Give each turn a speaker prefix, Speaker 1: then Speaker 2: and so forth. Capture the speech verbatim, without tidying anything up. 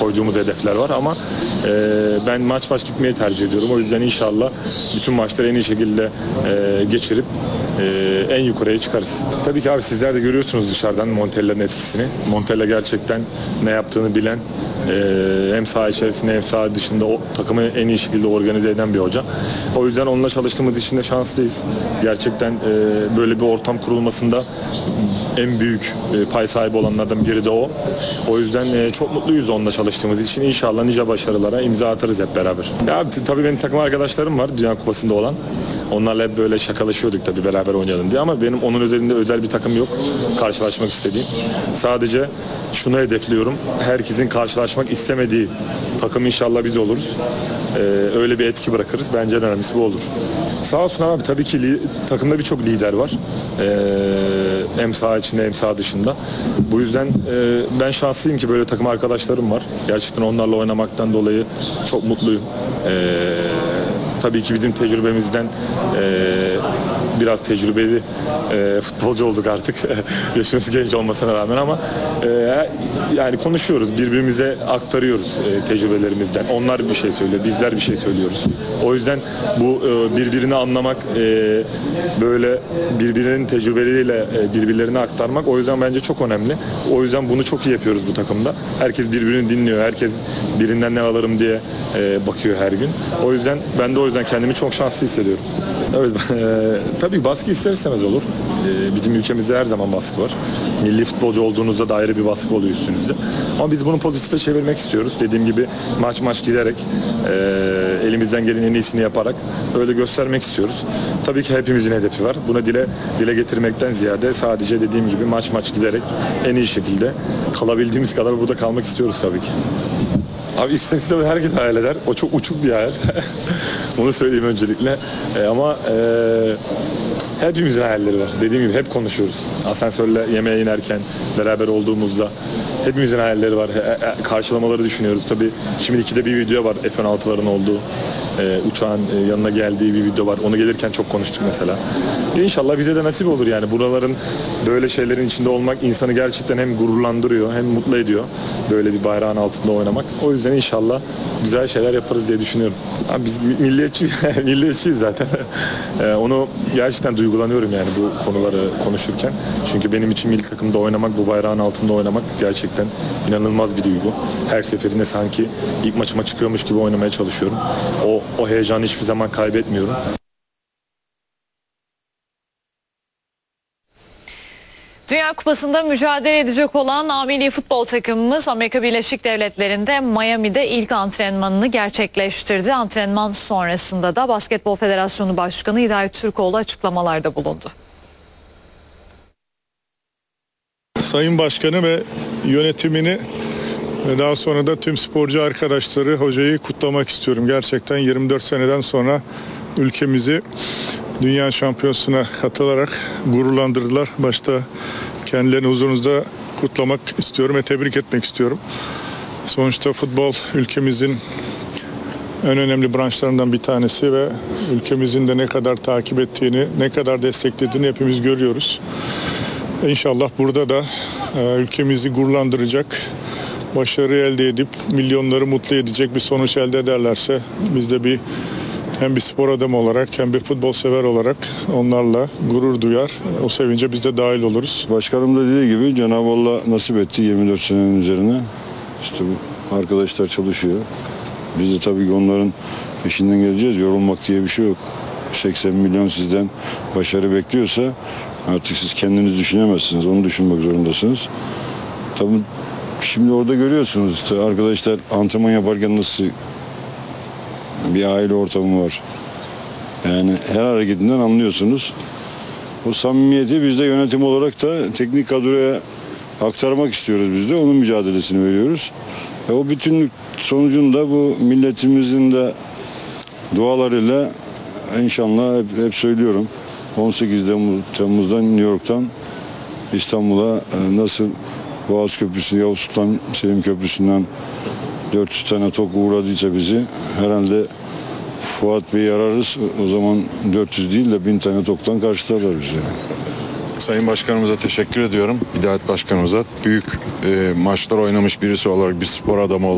Speaker 1: koyduğumuz hedefler var ama e, ben maç maç gitmeyi tercih ediyorum. O yüzden inşallah bütün maçları en iyi şekilde e, geçirip e, en yukarıya çıkarız. Tabii ki abi sizler de görüyorsunuz dışarıdan Montella'nın etkisini. Montella gerçekten ne yaptığını bilen, e, hem saha içerisinde hem saha dışında o takımı en iyi şekilde organize eden bir hoca. O yüzden onunla çalıştığımız için de şanslıyız. Gerçekten e, böyle bir ortam kurulmasında en büyük e, pay sahibi olanlardan biri de o. O yüzden e, çok mutluyuz onunla çalıştığımız için. İnşallah nice başarılara imza atarız hep beraber. Ya tabii benim takım arkadaşlarım var Dünya Kupası'nda olan. Onlarla hep böyle şakalaşıyorduk tabii beraber oynayalım diye ama benim onun üzerinde özel bir takım yok karşılaşmak istediğim. Sadece şunu hedefliyorum. Herkesin karşılaşmak istemediği takım inşallah biz oluruz. Ee, öyle bir etki bırakırız. Bence en önemlisi bu olur. Sağ olsun abi tabii ki li- takımda birçok lider var. Ee, hem saha içinde hem saha dışında. Bu yüzden e, ben şanslıyım ki böyle takım arkadaşlarım var. Gerçekten onlarla oynamaktan dolayı çok mutluyum. Ee, tabii ki bizim tecrübemizden e, biraz tecrübeli e, futbolcu olduk artık. Yaşımız genç olmasına rağmen ama e, yani konuşuyoruz, birbirimize aktarıyoruz e, tecrübelerimizden. Onlar bir şey söylüyor, bizler bir şey söylüyoruz. O yüzden bu e, birbirini anlamak, e, böyle birbirinin tecrübeleriyle e, birbirlerine aktarmak o yüzden bence çok önemli. O yüzden bunu çok iyi yapıyoruz bu takımda. Herkes birbirini dinliyor, herkes birinden ne alırım diye e, bakıyor her gün. O yüzden ben de o yüzden kendimi çok şanslı hissediyorum. Evet, e, tabii baskı ister istemez olur. E, bizim ülkemizde her zaman baskı var. Milli futbolcu olduğunuzda da ayrı bir baskı oluyor üstünüzde. Ama biz bunu pozitife çevirmek istiyoruz. Dediğim gibi maç maç giderek, e, elimizden gelen en iyisini yaparak öyle göstermek istiyoruz. Tabii ki hepimizin hedefi var. Buna dile dile getirmekten ziyade sadece dediğim gibi maç maç giderek en iyi şekilde kalabildiğimiz kadar burada kalmak istiyoruz tabii ki. Abi ister istemez herkes hayal eder. O çok uçuk bir hayal. Onu söyleyeyim öncelikle. E, ama e, hepimizin hayalleri var. Dediğim gibi hep konuşuyoruz. Asansörle yemeğe inerken beraber olduğumuzda hepimizin hayalleri var. E, e, karşılamaları düşünüyoruz. Tabii şimdi ikide bir video var F on altıların olduğu. E, uçağın e, yanına geldiği bir video var. Onu gelirken çok konuştuk mesela. İnşallah bize de nasip olur yani. Buraların böyle şeylerin içinde olmak insanı gerçekten hem gururlandırıyor hem mutlu ediyor. Böyle bir bayrağın altında oynamak. O yüzden inşallah güzel şeyler yaparız diye düşünüyorum. Abi biz milliyetçi, milliyetçiyiz zaten. e, onu gerçekten duygulanıyorum yani bu konuları konuşurken. Çünkü benim için milli takımda oynamak, bu bayrağın altında oynamak gerçekten inanılmaz bir duygu. Her seferinde sanki ilk maçıma çıkıyormuş gibi oynamaya çalışıyorum. O, o heyecanı hiçbir zaman kaybetmiyorum.
Speaker 2: Dünya Kupası'nda mücadele edecek olan A milli futbol takımımız Amerika Birleşik Devletleri'nde Miami'de ilk antrenmanını gerçekleştirdi. Antrenman sonrasında da Basketbol Federasyonu Başkanı Hidayet Türkoğlu açıklamalarda bulundu.
Speaker 3: Sayın Başkanı ve yönetimini ve daha sonra da tüm sporcu arkadaşları, hocayı kutlamak istiyorum. Gerçekten yirmi dört seneden sonra ülkemizi dünya şampiyonasına katılarak gururlandırdılar. Başta kendilerini huzurunuzda kutlamak istiyorum ve tebrik etmek istiyorum. Sonuçta futbol ülkemizin en önemli branşlarından bir tanesi ve ülkemizin de ne kadar takip ettiğini, ne kadar desteklediğini hepimiz görüyoruz. İnşallah burada da e, ülkemizi gururlandıracak, başarı elde edip milyonları mutlu edecek bir sonuç elde ederlerse biz de bir hem bir spor adamı olarak hem bir futbol sever olarak onlarla gurur duyar. O sevince biz de dahil oluruz.
Speaker 4: Başkanım da dediği gibi Cenab-ı Allah nasip etti yirmi dört senenin üzerine. İşte bu arkadaşlar çalışıyor. Biz de tabii ki onların peşinden geleceğiz. Yorulmak diye bir şey yok. seksen milyon sizden başarı bekliyorsa artık siz kendinizi düşünemezsiniz. Onu düşünmek zorundasınız. Tabii şimdi orada görüyorsunuz işte arkadaşlar antrenman yaparken nasıl bir aile ortamı var. Yani her hareketinden anlıyorsunuz. O samimiyeti biz de yönetim olarak da teknik kadroya aktarmak istiyoruz biz de. Onun mücadelesini veriyoruz. Ve o bütünlük sonucunda bu milletimizin de dualarıyla inşallah hep, hep söylüyorum. on sekiz Temmuz'dan New York'tan İstanbul'a nasıl Boğaz Köprüsü, Yavuz Sultan Selim Köprüsü'nden dört yüz tane tok uğradıysa bizi herhalde Fuat Bey'i ararız. O zaman dört yüz değil de bin tane toptan karşılarlar bizi.
Speaker 5: Sayın Başkanımıza teşekkür ediyorum. Hidayet Başkanımıza büyük e, maçlar oynamış birisi olarak bir spor adamı olarak